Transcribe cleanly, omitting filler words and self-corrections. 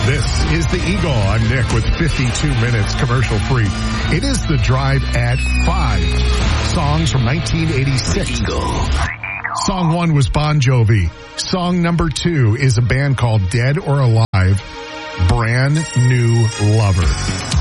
This is The Eagle. I'm Nick with 52 minutes commercial free. It is The Drive at 5. Songs from 1986. Song 1 was Bon Jovi. Song number 2 is a band called Dead or Alive, Brand New Lover.